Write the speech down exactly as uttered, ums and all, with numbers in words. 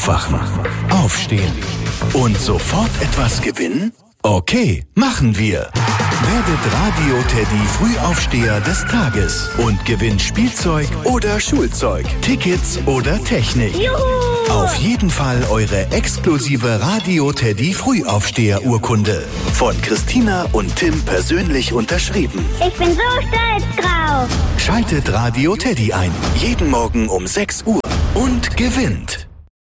Aufwachen, aufstehen und sofort etwas gewinnen? Okay, machen wir. Werdet Radio Teddy Frühaufsteher des Tages und gewinnt Spielzeug oder Schulzeug, Tickets oder Technik. Juhu! Auf jeden Fall eure exklusive Radio Teddy Frühaufsteher Urkunde. Von Christina und Tim persönlich unterschrieben. Ich bin so stolz drauf. Schaltet Radio Teddy ein. Jeden Morgen um sechs Uhr und gewinnt.